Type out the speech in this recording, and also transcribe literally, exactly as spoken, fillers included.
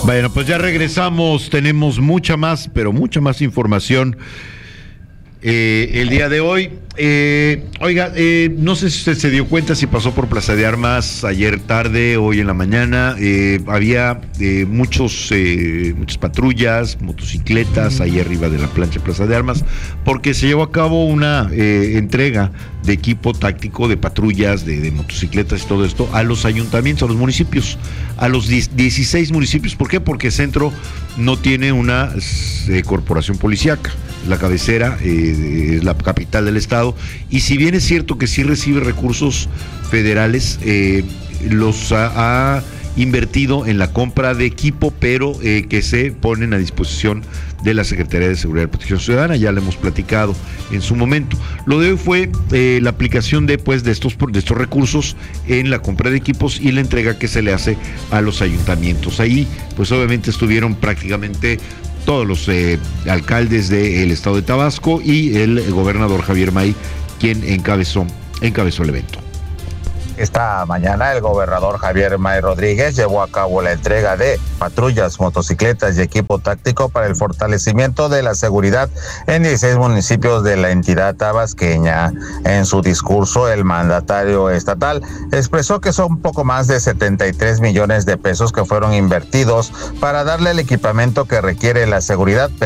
Bueno, pues ya regresamos, tenemos mucha más, pero mucha más información eh, el día de hoy. Eh, oiga, eh, no sé si usted se dio cuenta si pasó por Plaza de Armas ayer tarde, hoy en la mañana. Eh, había eh, muchos, eh, muchas patrullas, motocicletas ahí arriba de la plancha Plaza de Armas, porque se llevó a cabo una eh, entrega de equipo táctico, de patrullas, de, de motocicletas y todo esto a los ayuntamientos, a los municipios, a los dieciséis municipios. ¿Por qué? Porque Centro no tiene una eh, corporación policíaca. La cabecera eh, es la capital del estado, y si bien es cierto que sí recibe recursos federales, eh, los ha, ha invertido en la compra de equipo, pero eh, que se ponen a disposición de la Secretaría de Seguridad y Protección Ciudadana. Ya lo hemos platicado en su momento. Lo de hoy fue eh, la aplicación de, pues, de, estos, de estos recursos en la compra de equipos y la entrega que se le hace a los ayuntamientos. Ahí, pues obviamente estuvieron prácticamente todos los eh, alcaldes del estado de Tabasco y el gobernador Javier May, quien encabezó, encabezó el evento. Esta mañana el gobernador Javier May Rodríguez llevó a cabo la entrega de patrullas, motocicletas y equipo táctico para el fortalecimiento de la seguridad en dieciséis municipios de la entidad tabasqueña. En su discurso, el mandatario estatal expresó que son poco más de setenta y tres millones de pesos que fueron invertidos para darle el equipamiento que requiere la seguridad,